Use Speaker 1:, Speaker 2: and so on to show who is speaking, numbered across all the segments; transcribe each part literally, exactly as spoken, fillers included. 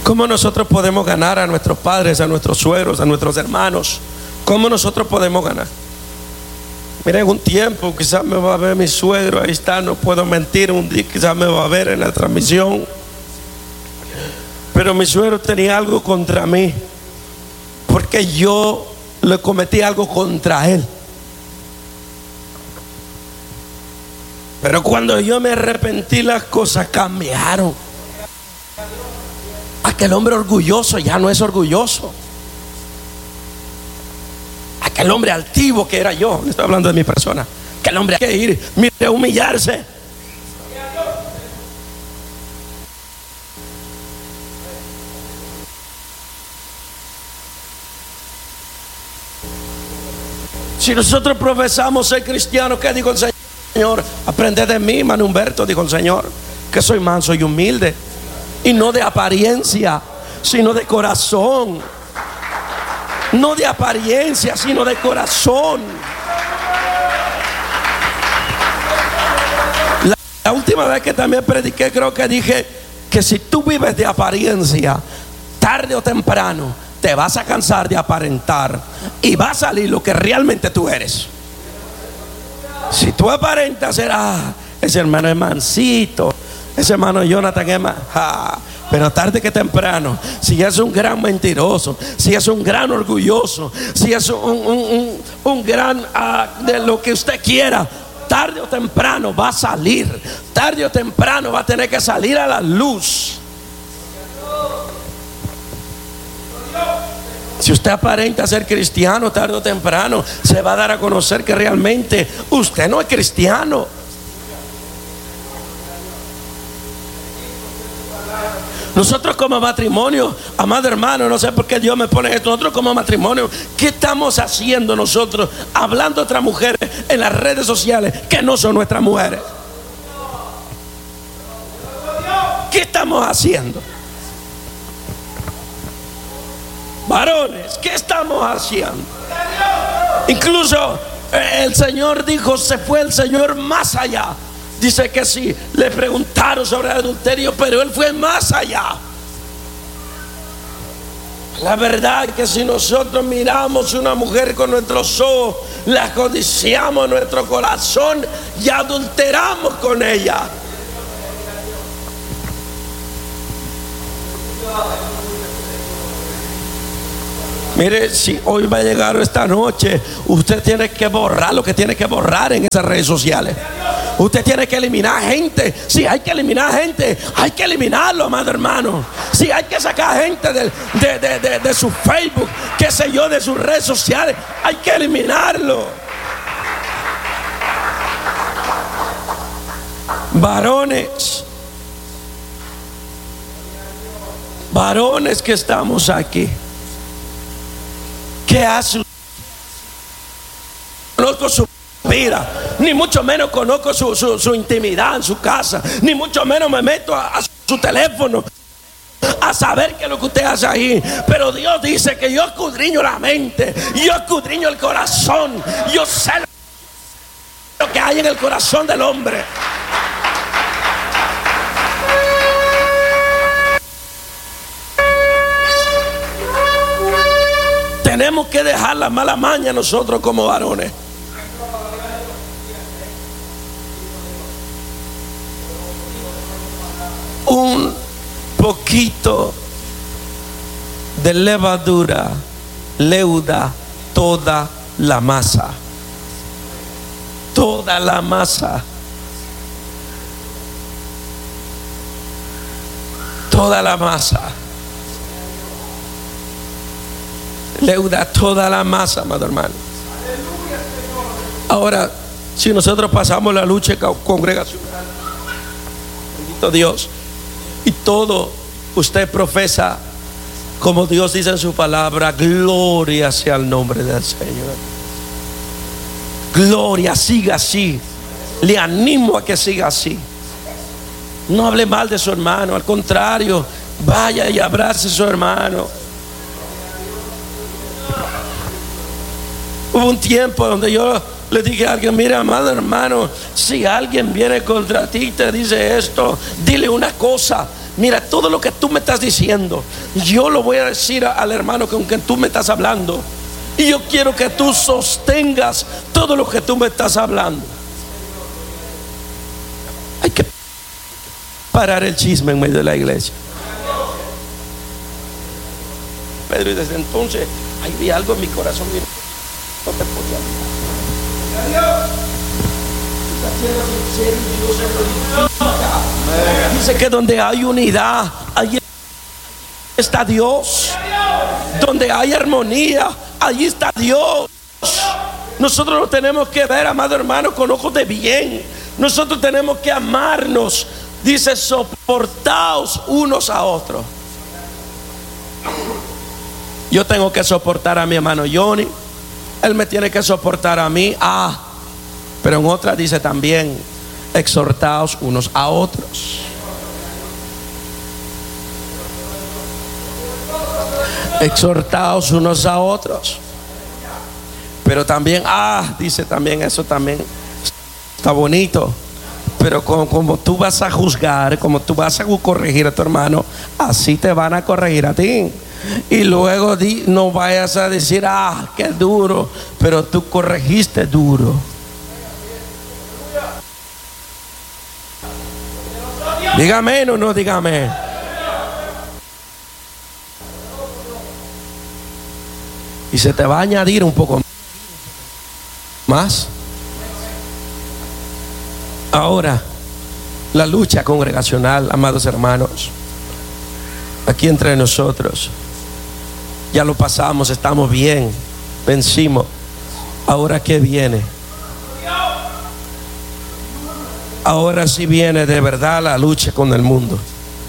Speaker 1: ¿Cómo nosotros podemos ganar a nuestros padres, a nuestros suegros, a nuestros hermanos? ¿Cómo nosotros podemos ganar? Mira, en un tiempo quizás me va a ver mi suegro, ahí está, no puedo mentir, un día quizás me va a ver en la transmisión. Pero mi suegro tenía algo contra mí, porque yo le cometí algo contra él. Pero cuando yo me arrepentí, las cosas cambiaron. Aquel hombre orgulloso ya no es orgulloso. Aquel hombre altivo que era yo, le estoy hablando de mi persona, aquel hombre hay que ir, mire, humillarse. Si nosotros profesamos ser cristianos, ¿qué dijo el Señor? Aprende de mí, Mano Humberto, dijo el Señor, que soy manso y humilde, y no de apariencia, sino de corazón. No de apariencia, sino de corazón. La, la última vez que también prediqué, creo que dije que si tú vives de apariencia, tarde o temprano te vas a cansar de aparentar y va a salir lo que realmente tú eres. Si tú aparentas ser, ah, ese hermano es mansito, ese hermano Jonathan es más, ah, pero tarde que temprano, si es un gran mentiroso, si es un gran orgulloso, si es un, un, un, un gran uh, de lo que usted quiera, tarde o temprano va a salir. Tarde o temprano va a tener que salir a la luz. Si usted aparenta ser cristiano, tarde o temprano se va a dar a conocer que realmente usted no es cristiano. Nosotros como matrimonio, amado hermano, no sé por qué Dios me pone esto. Nosotros como matrimonio, ¿qué estamos haciendo nosotros hablando a otras mujeres en las redes sociales que no son nuestras mujeres? ¿Qué estamos haciendo? Varones, ¿qué estamos haciendo? Incluso el Señor dijo, se fue el Señor más allá. Dice que sí, le preguntaron sobre el adulterio, pero él fue más allá. La verdad es que si nosotros miramos a una mujer con nuestros ojos, la codiciamos en nuestro corazón y adulteramos con ella. Mire, si hoy va a llegar esta noche, usted tiene que borrar lo que tiene que borrar en esas redes sociales. Usted tiene que eliminar gente. Si hay que eliminar gente, hay que eliminarlo, amado hermano. Si hay que sacar gente de, de, de, de, de su Facebook, qué sé yo, de sus redes sociales, hay que eliminarlo. Varones, varones que estamos aquí, ¿qué hace? Conozco su vida, ni mucho menos conozco su, su, su intimidad en su casa, ni mucho menos me meto a, a su teléfono a saber qué es lo que usted hace ahí. Pero Dios dice que yo escudriño la mente, yo escudriño el corazón, yo sé lo que hay en el corazón del hombre. Tenemos que dejar la mala maña nosotros como varones. Un poquito de levadura leuda toda la masa. Toda la masa. Toda la masa. Leuda toda la masa, amado hermano. Ahora, si nosotros pasamos la lucha congregacional, bendito Dios, y todo usted profesa como Dios dice en su palabra, gloria sea el nombre del Señor. Gloria, siga así. Le animo a que siga así. No hable mal de su hermano, al contrario, vaya y abrace a su hermano. Hubo un tiempo donde yo le dije a alguien, mira, amado hermano, si alguien viene contra ti y te dice esto, dile una cosa, mira, todo lo que tú me estás diciendo, yo lo voy a decir al hermano con quien tú me estás hablando. Y yo quiero que tú sostengas todo lo que tú me estás hablando. Hay que parar el chisme en medio de la iglesia. Pedro, y desde entonces ahí vi algo en mi corazón. Mira, no te podía olvidar. Dice que donde hay unidad, ahí está Dios. Donde hay armonía, allí está Dios. Nosotros lo tenemos que ver, amado hermano, con ojos de bien. Nosotros tenemos que amarnos. Dice, soportaos unos a otros. Yo tengo que soportar a mi hermano Johnny, él me tiene que soportar a mí. Ah, pero en otra dice también, exhortaos unos a otros. Exhortaos unos a otros. Pero también, ah, dice también, eso también está bonito. Pero como, como tú vas a juzgar, como tú vas a corregir a tu hermano, así te van a corregir a ti. Y luego di, no vayas a decir, ah, qué duro, pero tú corregiste duro. Dígame o no, dígame. Y se te va a añadir un poco más. Ahora, la lucha congregacional, amados hermanos, aquí entre nosotros, ya lo pasamos, estamos bien, vencimos. Ahora, ¿qué viene? Ahora sí viene de verdad la lucha con el mundo.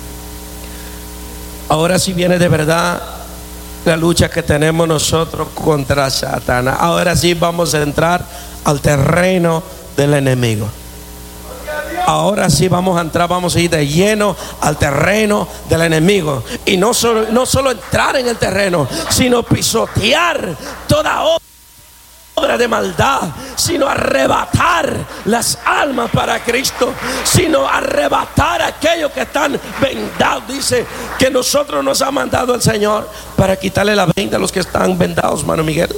Speaker 1: Ahora sí viene de verdad la lucha que tenemos nosotros contra Satanás. Ahora sí vamos a entrar al terreno del enemigo. Ahora sí vamos a entrar, vamos a ir de lleno al terreno del enemigo. Y no solo, no solo entrar en el terreno, sino pisotear toda obra de maldad, sino arrebatar las almas para Cristo, sino arrebatar a aquellos que están vendados. Dice que nosotros nos ha mandado el Señor para quitarle la venda a los que están vendados, hermano Miguel.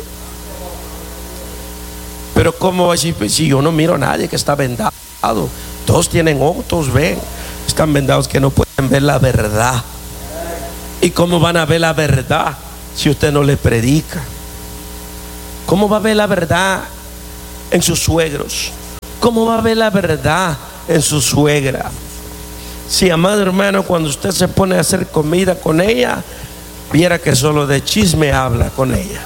Speaker 1: Pero ¿cómo si, si yo no miro a nadie que está vendado? Todos tienen ojos, todos ven. Están vendados que no pueden ver la verdad. ¿Y cómo van a ver la verdad si usted no le predica? ¿Cómo va a ver la verdad en sus suegros? ¿Cómo va a ver la verdad en su suegra? Si, amado hermano, cuando usted se pone a hacer comida con ella, viera que solo de chisme habla con ella.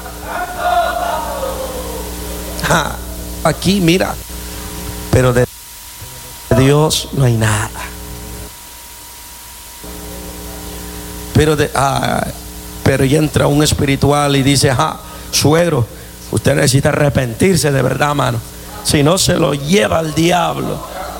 Speaker 1: Ja, aquí mira, pero de Dios no hay nada. Pero de ah, pero ya entra un espiritual y dice, ah, suegro, usted necesita arrepentirse de verdad, mano. Si no, se lo lleva al diablo.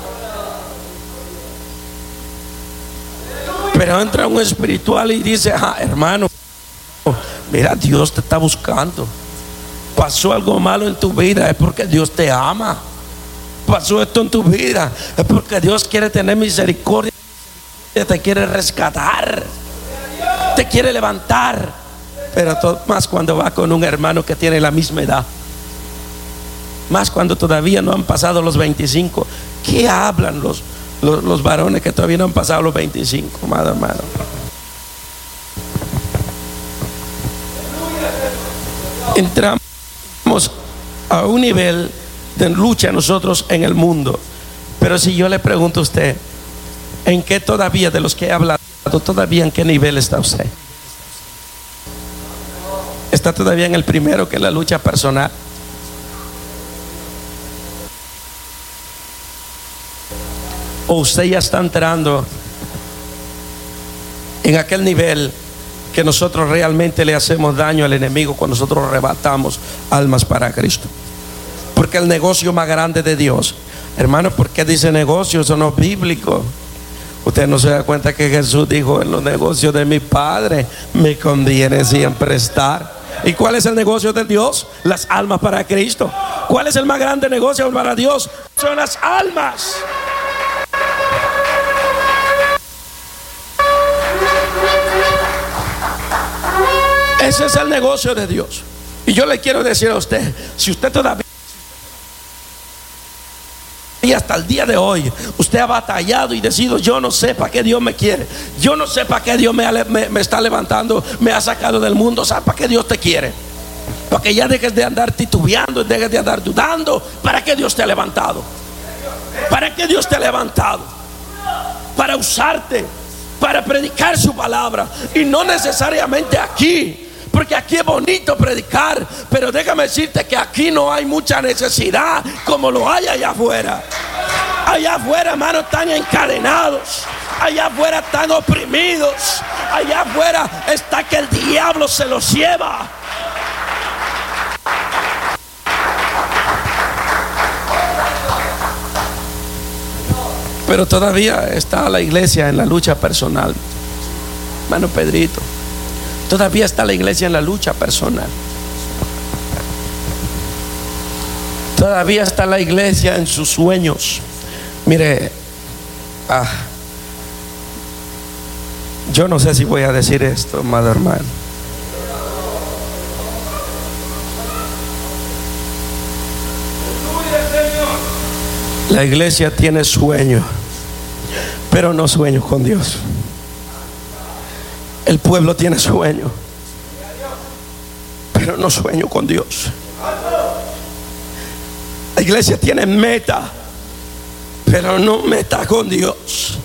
Speaker 1: Pero entra un espiritual y dice, ah, hermano, mira, Dios te está buscando. Pasó algo malo en tu vida, es porque Dios te ama. Pasó esto en tu vida, es porque Dios quiere tener misericordia, te quiere rescatar, te quiere levantar. Pero todo, más cuando va con un hermano que tiene la misma edad, más cuando todavía no han pasado los veinticinco. ¿Qué hablan los, los, los varones que todavía no han pasado los veinticinco, amado hermano? Entramos a un nivel de lucha nosotros en el mundo. Pero si yo le pregunto a usted, ¿en qué todavía de los que he hablado, todavía en qué nivel está usted? ¿Está todavía en el primero, que es la lucha personal? ¿O usted ya está entrando en aquel nivel que nosotros realmente le hacemos daño al enemigo cuando nosotros arrebatamos almas para Cristo? Porque el negocio más grande de Dios, hermano, ¿por qué dice negocio? Eso no es bíblico. Usted no se da cuenta que Jesús dijo, en los negocios de mi Padre me conviene siempre estar. ¿Y cuál es el negocio de Dios? Las almas para Cristo. ¿Cuál es el más grande negocio para Dios? Son las almas. Ese es el negocio de Dios. Y yo le quiero decir a usted, si usted todavía, y hasta el día de hoy usted ha batallado y decidido, yo no sé para qué Dios me quiere, yo no sé para qué Dios me, me, me está levantando, me ha sacado del mundo. ¿Sabe para qué Dios te quiere? Para que ya dejes de andar titubeando, dejes de andar dudando. ¿Para qué Dios te ha levantado? ¿Para qué Dios te ha levantado? Para usarte, para predicar su palabra. Y no necesariamente aquí, porque aquí es bonito predicar, pero déjame decirte que aquí no hay mucha necesidad como lo hay allá afuera. Allá afuera, hermanos, están encadenados. Allá afuera están oprimidos. Allá afuera está que el diablo se los lleva. Pero todavía está la iglesia en la lucha personal. Hermano Pedrito, todavía está la iglesia en la lucha personal. Todavía está la iglesia en sus sueños. Mire, ah, yo no sé si voy a decir esto, amado hermano. La iglesia tiene sueños, pero no sueños con Dios. El pueblo tiene sueños, pero no sueños con Dios. La iglesia tiene meta, pero no meta con Dios.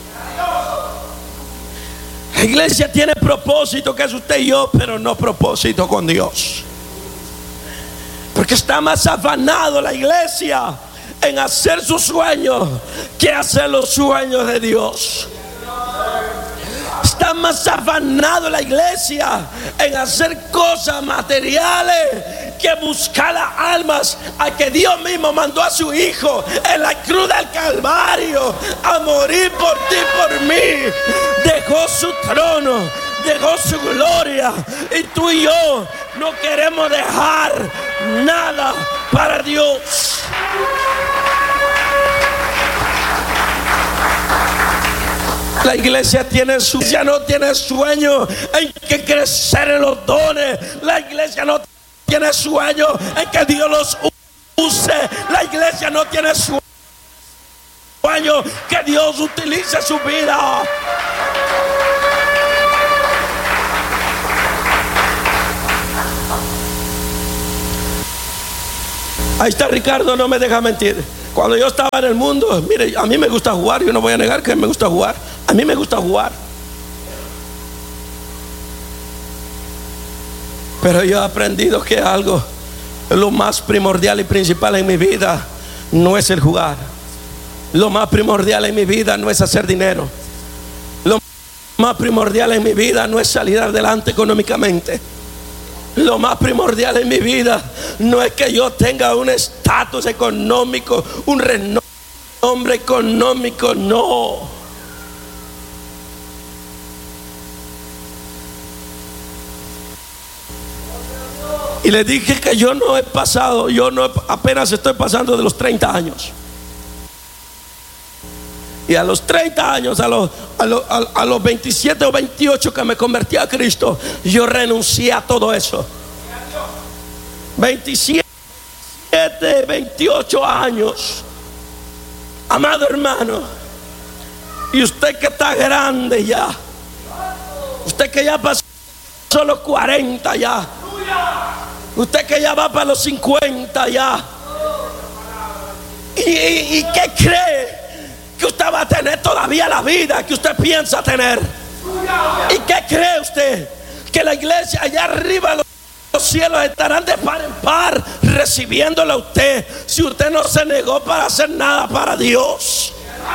Speaker 1: La iglesia tiene propósito, que es usted y yo, pero no propósito con Dios. Porque está más afanado la iglesia en hacer sus sueños que hacer los sueños de Dios. Está más afanado la iglesia en hacer cosas materiales que buscar las almas a que Dios mismo mandó a su hijo en la cruz del Calvario a morir por ti y por mí. Dejó su trono, dejó su gloria, y tú y yo no queremos dejar nada para Dios. La iglesia tiene su, ya no tiene sueño en que crecer en los dones. La iglesia no tiene sueño en que Dios los use. La iglesia no tiene sueño que Dios utilice su vida. Ahí está Ricardo, no me deja mentir. Cuando yo estaba en el mundo, mire, a mí me gusta jugar. Yo no voy a negar que me gusta jugar. A mí me gusta jugar. Pero yo he aprendido que algo, lo más primordial y principal en mi vida no es el jugar. Lo más primordial en mi vida no es hacer dinero. Lo más primordial en mi vida no es salir adelante económicamente. Lo más primordial en mi vida no es que yo tenga un estatus económico, un renombre económico, no. Y le dije que yo no he pasado, yo no apenas estoy pasando de los treinta años. Y a los treinta años, a los, a, los, a los veintisiete o veintiocho que me convertí a Cristo, yo renuncié a todo eso. veintisiete, veintiocho años. Amado hermano, y usted que está grande ya, usted que ya pasó los cuarenta ya, usted que ya va para los cincuenta ya, ¿y, y, y qué cree? Que usted va a tener todavía la vida que usted piensa tener. ¿Y qué cree usted? Que la iglesia allá arriba, los, los cielos, estarán de par en par recibiéndole a usted, si usted no se negó para hacer nada para Dios.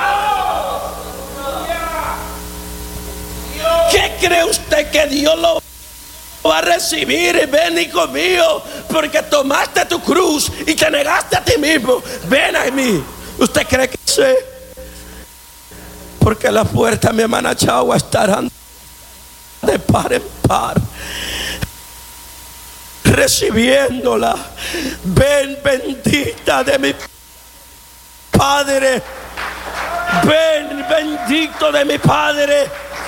Speaker 1: ¿Qué cree usted que Dios lo va a recibir? Ven, hijo mío, porque tomaste tu cruz y te negaste a ti mismo. Ven a mí. ¿Usted cree que sí? Porque las puertas, mi hermana Chagua, estarán de par en par recibiéndola. Ven, bendita de mi Padre. Ven, bendito de mi Padre.